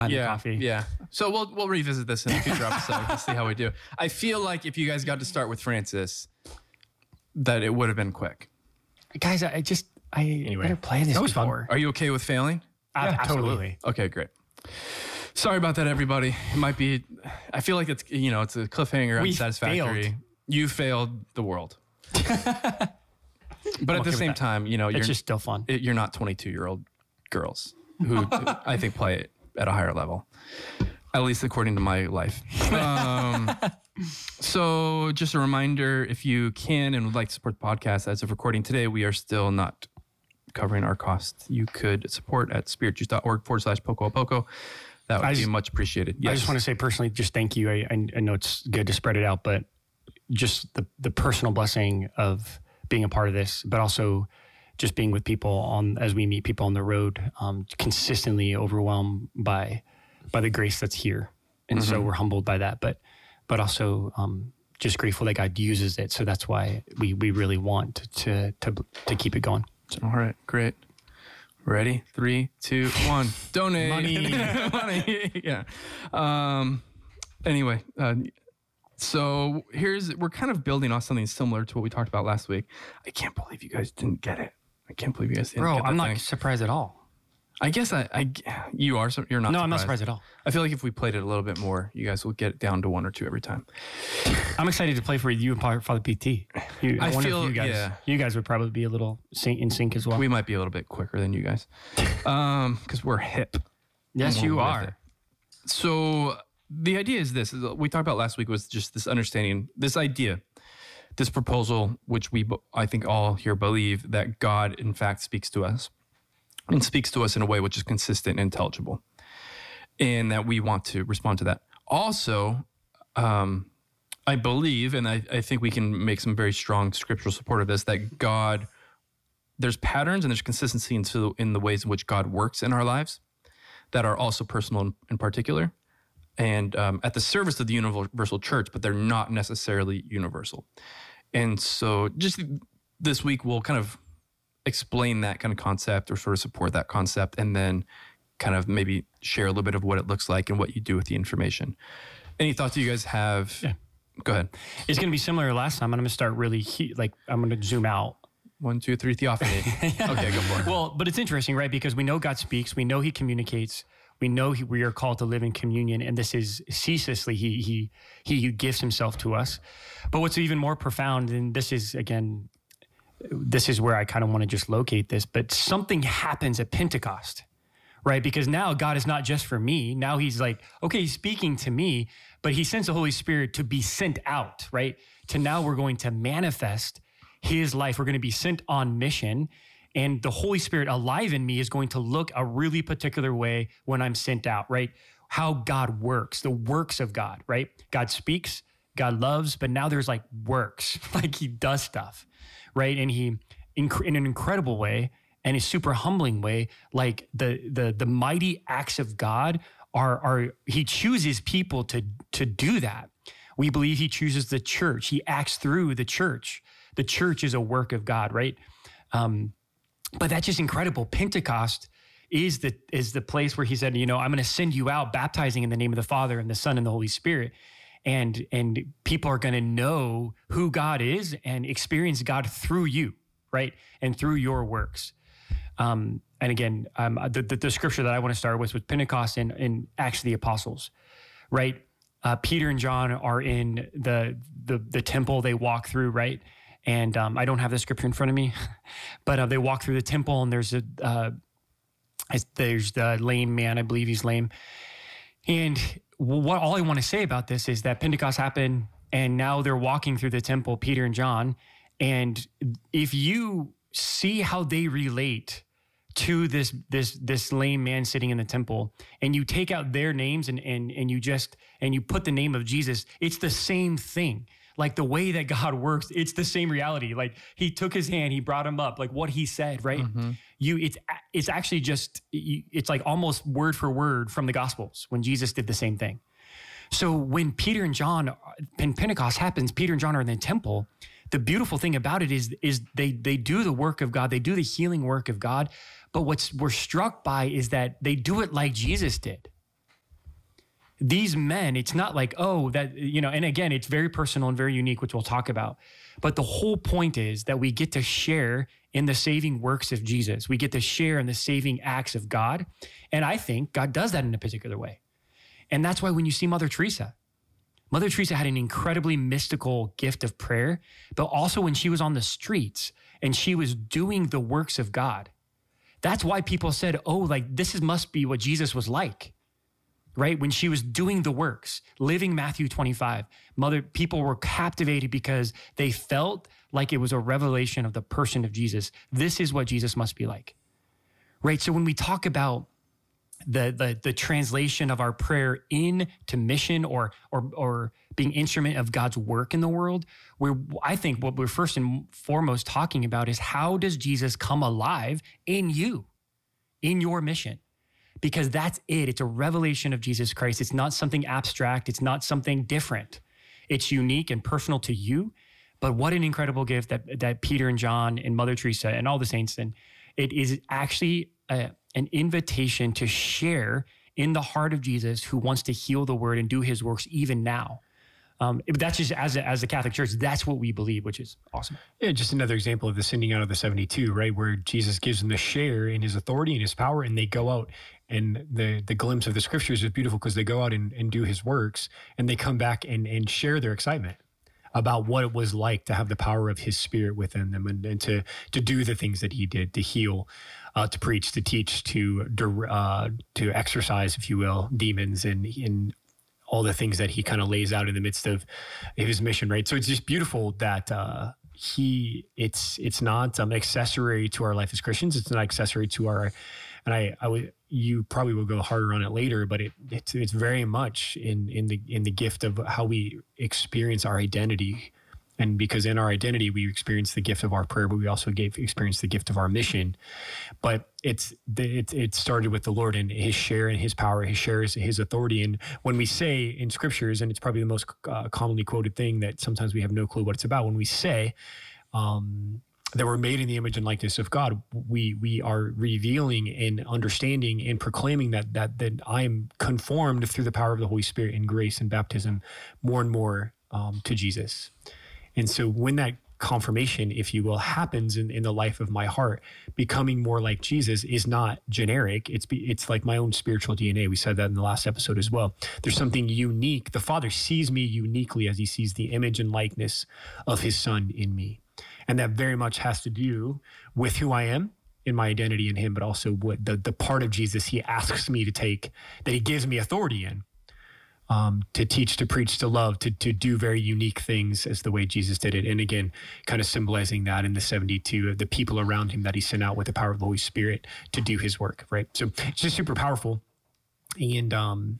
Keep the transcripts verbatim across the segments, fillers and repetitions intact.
yeah, coffee. Yeah. So we'll we'll revisit this in a future episode to see how we do. I feel like if you guys got to start with Francis, that it would have been quick. Guys, I just I anyway. better play this that was before. fun. Are you okay with failing? Uh, Yeah, absolutely. Okay, great. Sorry about that, everybody. It might be. I feel like it's you know it's a cliffhanger, We unsatisfactory. failed. You failed the world. But at the okay same with that. time, you know, It's you're just still fun. it, you're not twenty-two-year-old girls who I think play it at a higher level, at least according to my life. Um, so just a reminder, if you can and would like to support the podcast, as of recording today, we are still not covering our costs. You could support at spiritjuice.org forward slash poco a poco. That would I be just- much appreciated. Yes. I just want to say personally, just thank you. I, I, I know it's good to spread it out, but just the, the personal blessing of being a part of this, but also just being with people on as we meet people on the road, um, consistently overwhelmed by by the grace that's here, and Mm-hmm. so we're humbled by that. But but also um, just grateful that God uses it. So that's why we we really want to to to keep it going. All right, great. Ready? Three, two, one. Donate. Money. Money. Yeah. Um, anyway, uh, so here's, we're kind of building off something similar to what we talked about last week. I can't believe you guys didn't get it. I can't believe you guys didn't Bro, get that I'm not thing. surprised at all. I guess I, I, you are, so you're not No, surprised. I'm not surprised at all. I feel like if we played it a little bit more, you guys will get it down to one or two every time. I'm excited to play for you and Father P T. You, I, I wonder feel- if you guys, yeah. you guys would probably be a little sync, in sync as well. We might be a little bit quicker than you guys. Um, cause we're hip. yes, We're you with are. it. So the idea is this, is we talked about last week was just this understanding, this idea, this proposal, which we, bo- I think all here believe that God in fact speaks to us and speaks to us in a way which is consistent and intelligible, and that we want to respond to that. Also, um, I believe, and I, I think we can make some very strong scriptural support of this, that God, there's patterns and there's consistency in, in the ways in which God works in our lives that are also personal in, in particular, and um, at the service of the universal church, but they're not necessarily universal. And so just this week, we'll kind of explain that kind of concept or sort of support that concept, and then kind of maybe share a little bit of what it looks like and what you do with the information. Any thoughts you guys have? Yeah. Go ahead. It's going to be similar to last time. I'm going to start really, he- like, I'm going to zoom out. One, two, three, theophany. Okay, go for it. Well, but it's interesting, right? Because we know God speaks. We know he communicates. We know he, we are called to live in communion. And this is ceaselessly, he, he, he gives himself to us. But what's even more profound, and this is, again, this is where I kind of want to just locate this, but something happens at Pentecost, right? Because now God is not just for me. Now he's like, okay, he's speaking to me, but he sends the Holy Spirit to be sent out, right? To now we're going to manifest his life. We're going to be sent on mission, and the Holy Spirit alive in me is going to look a really particular way when I'm sent out, right? How God works, the works of God, right? God speaks, God loves, but now there's like works, like he does stuff, right? And he, in, in an incredible way and a super humbling way, like the the the mighty acts of God are are he chooses people to to do that. We believe he chooses the church. He acts through the church. The church is a work of God, right? Um, but that's just incredible. Pentecost is the is the place where he said, you know, I'm going to send you out baptizing in the name of the Father and the Son and the Holy Spirit. And and people are going to know who God is and experience God through you, right? And through your works. Um, and again, um, the, the, the scripture that I want to start with was Pentecost in, in Acts of the Apostles, right? Uh, Peter and John are in the, the the temple. They walk through, right? And um, I don't have the scripture in front of me, but uh, they walk through the temple, and there's a uh, there's the lame man. I believe he's lame. And what all I want to say about this is that Pentecost happened, and now they're walking through the temple, Peter and John. And if you see how they relate to this this this lame man sitting in the temple, and you take out their names and and and you just and you put the name of Jesus, it's the same thing. Like the way that God works, it's the same reality. Like he took his hand, he brought him up, like what he said, right? Mm-hmm. You, it's it's actually just, it's like almost word for word from the Gospels when Jesus did the same thing. So when Peter and John, when Pentecost happens, Peter and John are in the temple. The beautiful thing about it is, is they they do the work of God, they do the healing work of God. But what's we're struck by is that they do it like Jesus did. these men, it's not like, oh, that, you know, and again, it's very personal and very unique, which we'll talk about. But the whole point is that we get to share in the saving works of Jesus. We get to share in the saving acts of God. And I think God does that in a particular way. And that's why when you see Mother Teresa, Mother Teresa had an incredibly mystical gift of prayer, but also when she was on the streets and she was doing the works of God, that's why people said, oh, like this is, must be what Jesus was like. Right? When she was doing the works, living Matthew twenty-five, mother, people were captivated because they felt like it was a revelation of the person of Jesus. This is what Jesus must be like. Right? So when we talk about the the, the translation of our prayer into mission or or or being instrument of God's work in the world, we're, I think what we're first and foremost talking about is how does Jesus come alive in you, in your mission? Because that's it. It's a revelation of Jesus Christ. It's not something abstract. It's not something different. It's unique and personal to you. But what an incredible gift that, that Peter and John and Mother Teresa and all the saints, and it is actually a, an invitation to share in the heart of Jesus who wants to heal the word and do his works even now. Um, that's just as a, as a Catholic Church, that's what we believe, which is awesome. Yeah, just another example of the sending out of the seventy-two, right? Where Jesus gives them the share in his authority and his power, and they go out. And the the glimpse of the scriptures is beautiful because they go out and, and do his works, and they come back and, and share their excitement about what it was like to have the power of his spirit within them and, and to to do the things that he did, to heal, uh, to preach, to teach, to uh, to exorcise, if you will, demons and and all the things that he kind of lays out in the midst of his mission, right? So it's just beautiful that uh, he, it's it's not um, accessory to our life as Christians. It's not accessory to our, and I, I would, you probably will go harder on it later, but it it's it's very much in in the in the gift of how we experience our identity. And because in our identity, we experience the gift of our prayer, but we also gave, experience the gift of our mission. But it's it, it started with the Lord and his share and his power, his share, his, his authority. And when we say in scriptures, and it's probably the most uh, commonly quoted thing that sometimes we have no clue what it's about, when we say um, that we're made in the image and likeness of God, we we are revealing and understanding and proclaiming that that that I am conformed through the power of the Holy Spirit in grace and baptism more and more um, to Jesus. And so when that confirmation, if you will, happens in, in the life of my heart, becoming more like Jesus is not generic. It's be, it's like my own spiritual D N A. We said that in the last episode as well. There's something unique. The Father sees me uniquely as he sees the image and likeness of his Son in me. And that very much has to do with who I am in my identity in him, but also what the, the part of Jesus he asks me to take, that he gives me authority in. Um, to teach, to preach, to love, to to do very unique things as the way Jesus did it. And again, kind of symbolizing that in the seventy-two, the people around him that he sent out with the power of the Holy Spirit to do his work, right? So it's just super powerful. And um,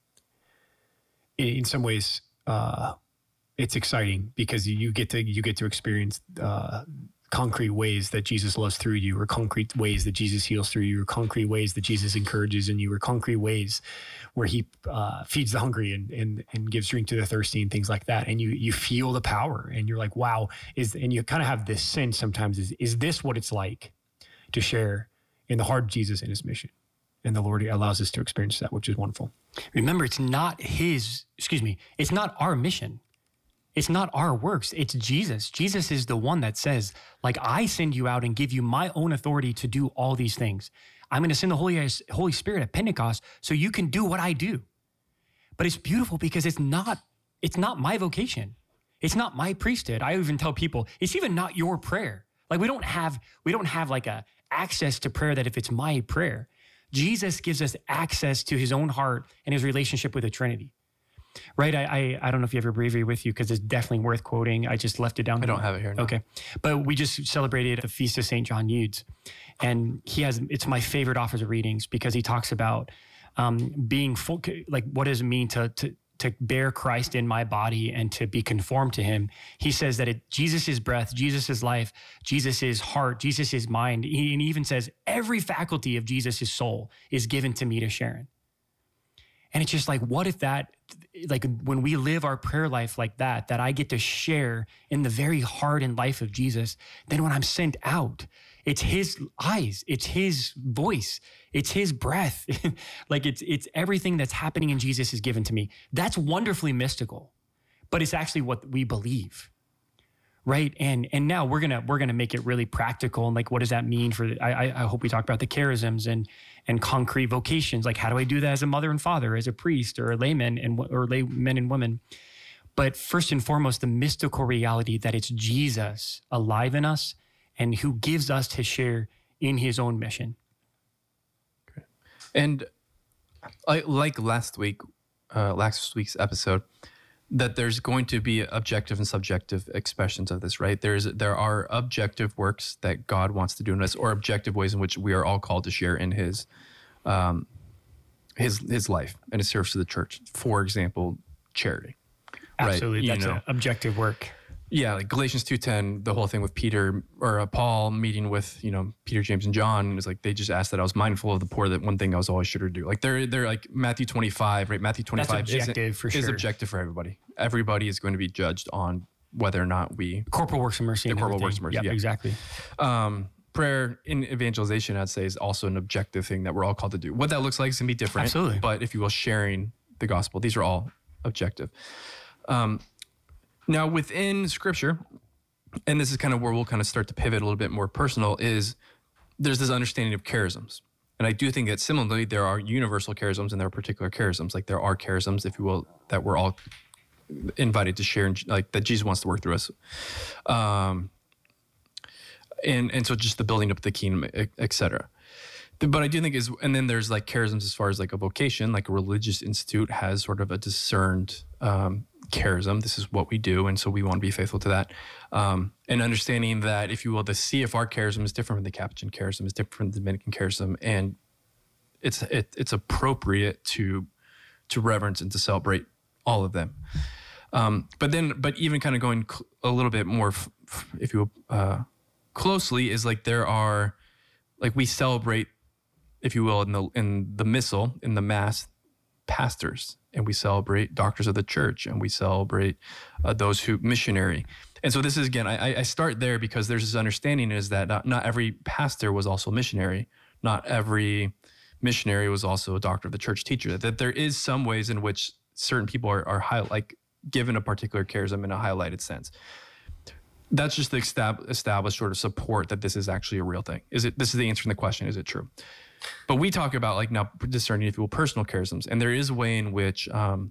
in, in some ways, uh, it's exciting because you get to you get to experience uh, concrete ways that Jesus loves through you, or concrete ways that Jesus heals through you, or concrete ways that Jesus encourages in you, or concrete ways where he uh, feeds the hungry and, and and gives drink to the thirsty and things like that. And you you feel the power and you're like, wow, is and you kind of have this sense sometimes, is is this what it's like to share in the heart of Jesus and his mission? And the Lord allows us to experience that, which is wonderful. Remember, it's not his, excuse me, it's not our mission. It's not our works. It's Jesus. Jesus is the one that says, like, I send you out and give you my own authority to do all these things. I'm going to send the Holy, Holy Spirit at Pentecost so you can do what I do. But it's beautiful because it's not, it's not my vocation. It's not my priesthood. I even tell people, it's even not your prayer. Like we don't have, we don't have like a access to prayer that if it's my prayer. Jesus gives us access to his own heart and his relationship with the Trinity. Right? I, I I don't know if you have a breviary with you because it's definitely worth quoting. I just left it down. I don't have it here. No. Okay. But we just celebrated the Feast of Saint John Eudes. And he has, it's my favorite offers of readings because he talks about um, being full, like what does it mean to, to, to bear Christ in my body and to be conformed to him. He says that it, Jesus is breath, Jesus is life, Jesus is heart, Jesus is mind. He, and he even says every faculty of Jesus' soul is given to me to Sharon. And it's just like, what if that, like when we live our prayer life like that, that I get to share in the very heart and life of Jesus, then when I'm sent out, it's his eyes, it's his voice, it's his breath. Like it's it's everything that's happening in Jesus is given to me. That's wonderfully mystical, but it's actually what we believe. Right. And and now we're gonna we're gonna make it really practical. And like, what does that mean for the, I I hope we talk about the charisms and and concrete vocations. Like, how do I do that as a mother and father, as a priest or a layman and or lay men and women? But first and foremost, the mystical reality that it's Jesus alive in us and who gives us to share in his own mission. Great. And I, like last week, uh, last week's episode, that there's going to be objective and subjective expressions of this, right? There's there are objective works that God wants to do in us, or objective ways in which we are all called to share in his um, his his life and his service to the church. For example, charity. Absolutely, right? that's you know, an objective work. Yeah, like Galatians two ten, the whole thing with Peter or uh, Paul meeting with, you know, Peter, James, and John. It was like they just asked that I was mindful of the poor, that one thing I was always sure to do. Like they're they're like Matthew twenty-five, right? Matthew twenty-five That's objective for is sure. objective for everybody. Everybody is going to be judged on whether or not we Corporal works of mercy. The and corporal everything. works of mercy, Yep, yeah. exactly. Um, prayer in evangelization, I'd say, is also an objective thing that we're all called to do. What that looks like is going to be different. Absolutely. But if you will, sharing the gospel, these are all objective. Um, now, within Scripture, and this is kind of where we'll kind of start to pivot a little bit more personal, is there's this understanding of charisms. And I do think that similarly, there are universal charisms and there are particular charisms. Like there are charisms, if you will, that we're all invited to share, and like that Jesus wants to work through us. Um, and and so just the building up of the kingdom, et cetera. But I do think is, and then there's like charisms as far as like a vocation, like a religious institute has sort of a discerned um, charism. This is what we do, and so we want to be faithful to that. Um, and understanding that, if you will, the C F R charism is different from the Capuchin charism, is different from the Dominican charism, and it's it, it's appropriate to to reverence and to celebrate all of them. Um, but then, but even kind of going cl- a little bit more, f- f- if you will, uh, closely, is like there are, like we celebrate, if you will, in the in the missal, in the mass, pastors, and we celebrate doctors of the church, and we celebrate uh, those who missionary. And so this is, again, I, I start there because there's this understanding is that not, not every pastor was also a missionary. Not every missionary was also a doctor of the church teacher. That there is some ways in which certain people are, are high, like given a particular charism in a highlighted sense. That's just the estab- established sort of support that this is actually a real thing. Is it? This is the answer to the question. Is it true? But we talk about like now discerning, if you will, personal charisms, and there is a way in which um,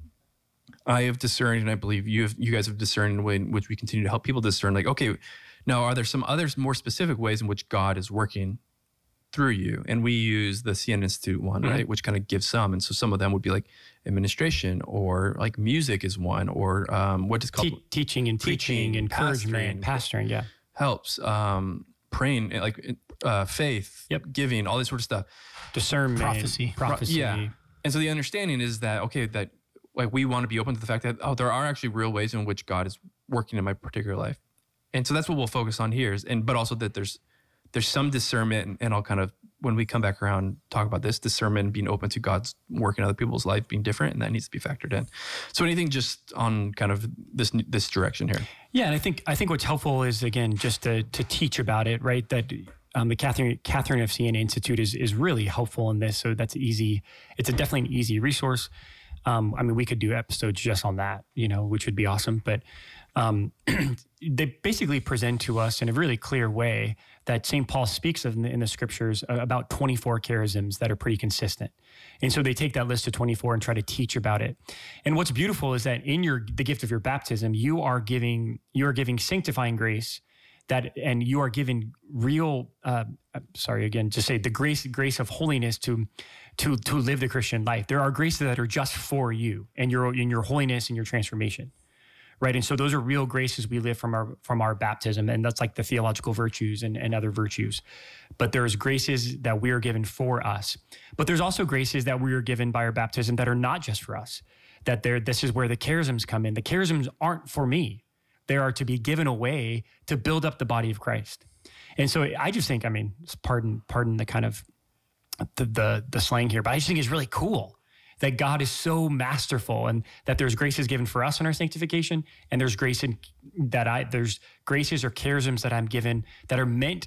I have discerned, and I believe you have, you guys have discerned, in a way in which we continue to help people discern. Like, okay, now are there some other more specific ways in which God is working through you? And we use the C N Institute one, Mm-hmm. right, which kind of gives some, and so some of them would be like administration, or like music is one, or um, what is called Te- teaching and Preaching, teaching, encouragement, pastoring, yeah. helps, um, praying, like uh, faith, Yep. giving, all this sort of stuff. Discernment, Prophecy. prophecy. Yeah. And so the understanding is that, okay, that like we want to be open to the fact that, oh, there are actually real ways in which God is working in my particular life. And so that's what we'll focus on here is, and, but also that there's, there's some discernment, and, and I'll kind of, when we come back around, talk about this discernment, being open to God's work in other people's life being different, and that needs to be factored in. So anything just on kind of this, this direction here. Yeah, and I think I think what's helpful is, again, just to to teach about it, right? That um, the Catherine Catherine of Siena Institute is is really helpful in this. So that's easy. It's a definitely an easy resource. Um, I mean, we could do episodes just on that, you know, which would be awesome. But um, they basically present to us in a really clear way that Saint Paul speaks of in the, in the scriptures uh, about twenty-four charisms that are pretty consistent. And so they take that list of twenty-four and try to teach about it. And what's beautiful is that in your the gift of your baptism, you are giving you are giving sanctifying grace, that and you are given real uh, sorry again to say the grace grace of holiness to to to live the Christian life. There are graces that are just for you and your in your holiness and your transformation. Right. And so those are real graces we live from our from our baptism. And that's like the theological virtues and, and other virtues. But there's graces that we are given for us. But there's also graces that we are given by our baptism that are not just for us. That there this is where the charisms come in. The charisms aren't for me. They are to be given away to build up the body of Christ. And so I just think, I mean, pardon, pardon the kind of the the, the slang here, but I just think it's really cool that God is so masterful, and that there's graces given for us in our sanctification, and there's grace in that I there's graces or charisms that I'm given that are meant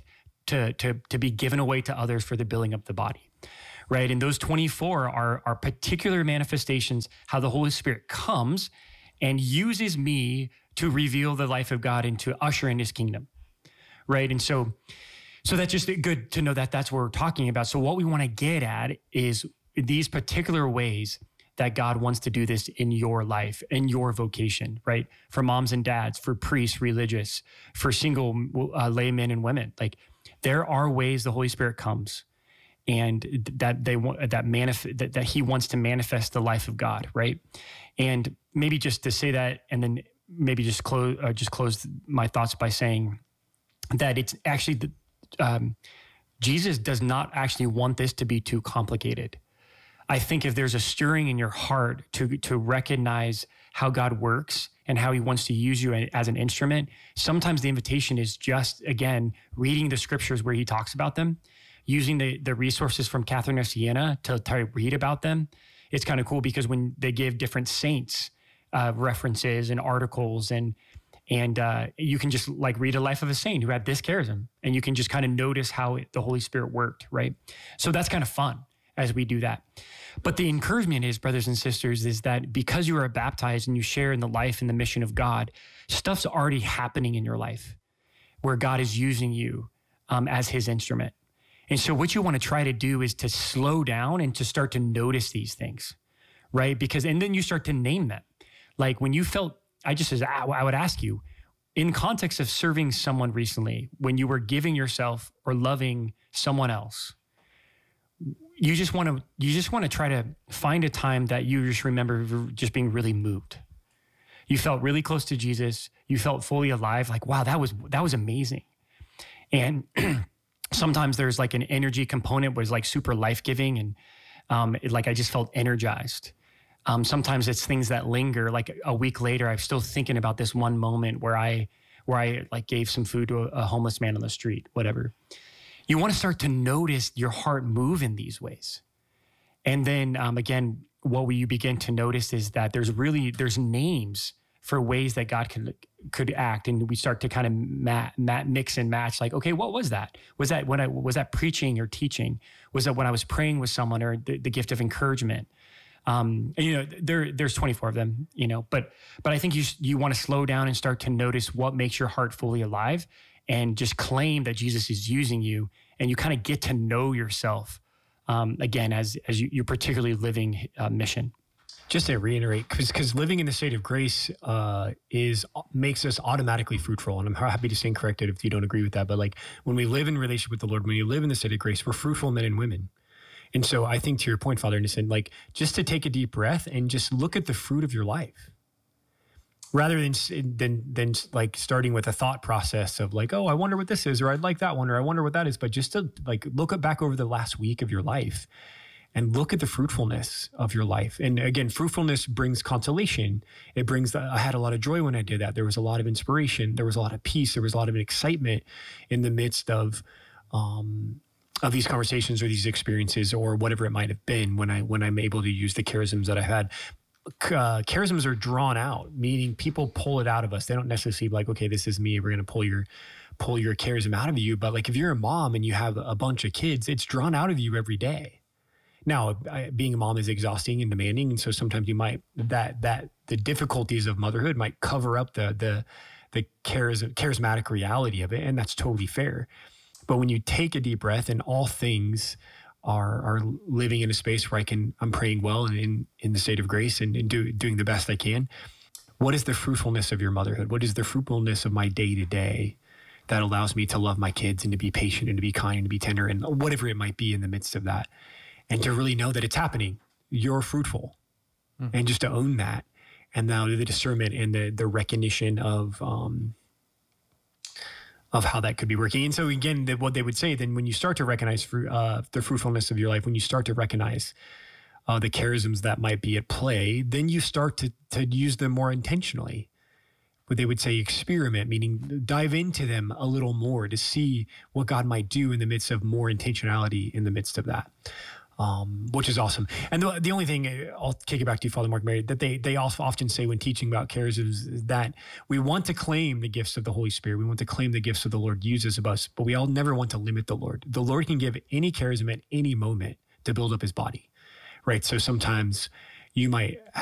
to, to, to be given away to others for the building up the body, right? And those twenty-four are, are particular manifestations, how the Holy Spirit comes and uses me to reveal the life of God and to usher in his kingdom, right? And so, so that's just good to know that that's what we're talking about. So what we want to get at is these particular ways that God wants to do this in your life, in your vocation, right? For moms and dads, for priests, religious, for single uh, laymen and women. Like, there are ways the Holy Spirit comes and that they want that manif- that, that he wants to manifest the life of God, right? And maybe just to say that, and then maybe just close uh, just close my thoughts by saying that it's actually the, um, Jesus does not actually want this to be too complicated. I think if there's a stirring in your heart to to recognize how God works and how he wants to use you as an instrument, sometimes the invitation is just, again, reading the scriptures where he talks about them, using the, the resources from Catherine of Siena to, to read about them. It's kind of cool because when they give different saints uh, references and articles, and and uh, you can just like read a life of a saint who had this charism, and you can just kind of notice how it, the Holy Spirit worked, right? So that's kind of fun as we do that. But the encouragement is, brothers and sisters, is that because you are baptized and you share in the life and the mission of God, stuff's already happening in your life where God is using you um, as his instrument. And so what you want to try to do is to slow down and to start to notice these things, right? Because, and then you start to name them. Like when you felt, I just, I would ask you, in context of serving someone recently, when you were giving yourself or loving someone else, you just want to you just want to try to find a time that you just remember just being really moved. You felt really close to Jesus. You felt fully alive. Like, wow, that was that was amazing. And sometimes there's like an energy component was like super life-giving, and um, it, like I just felt energized. Um, sometimes it's things that linger. Like a week later, I'm still thinking about this one moment where I where I like gave some food to a, a homeless man on the street, whatever. You want to start to notice your heart move in these ways. And then um, again, what you begin to notice is that there's really, there's names for ways that God could could act. And we start to kind of mat, mat, mix and match like, okay, what was that? Was that when I, was that preaching or teaching? Was that when I was praying with someone, or the, the gift of encouragement? Um, and, you know, there, there's twenty-four of them, you know, but, but I think you, you want to slow down and start to notice what makes your heart fully alive, and just claim that Jesus is using you, and you kind of get to know yourself um, again as as you, you're particularly living uh, mission. Just to reiterate, because because living in the state of grace uh, is makes us automatically fruitful, and I'm happy to stand corrected if you don't agree with that. But like when we live in relationship with the Lord, when you live in the state of grace, we're fruitful men and women. And so I think to your point, Father Innocent, like just to take a deep breath and just look at the fruit of your life, rather than than than like starting with a thought process of like, oh, I wonder what this is, or I'd like that one, or I wonder what that is. But just to like look back over the last week of your life and look at the fruitfulness of your life. And again, fruitfulness brings consolation. It brings, the, I had a lot of joy when I did that. There was a lot of inspiration. There was a lot of peace. There was a lot of excitement in the midst of um, of these conversations or these experiences or whatever it might have been when I when I'm able to use the charisms that I had. Uh, charisms are drawn out, meaning people pull it out of us. They don't necessarily be like, okay, this is me. We're going to pull your, pull your charism out of you. But like, if you're a mom and you have a bunch of kids, it's drawn out of you every day. Now, I, being a mom is exhausting and demanding. And so sometimes you might, that, that the difficulties of motherhood might cover up the, the, the charis- charismatic reality of it. And that's totally fair. But when you take a deep breath and all things are are living in a space where I can, I'm praying well and in, in the state of grace and, and do, doing the best I can. What is the fruitfulness of your motherhood? What is the fruitfulness of my day to day that allows me to love my kids and to be patient and to be kind and to be tender and whatever it might be in the midst of that, and to really know that it's happening. You're fruitful, mm-hmm. and just to own that. And now the discernment and the, the recognition of, um, of how that could be working. And so again, the, what they would say then when you start to recognize fruit, uh, the fruitfulness of your life, when you start to recognize uh, the charisms that might be at play, then you start to, to use them more intentionally. What they would say experiment, meaning dive into them a little more to see what God might do in the midst of more intentionality in the midst of that. um, which is awesome. And the, the only thing uh, I'll kick it back to you, Father Mark Mary, that they they also often say when teaching about charisms is that we want to claim the gifts of the Holy Spirit. We want to claim the gifts of the Lord uses of us, but we all never want to limit the Lord. The Lord can give any charism at any moment to build up his body, right? So sometimes you might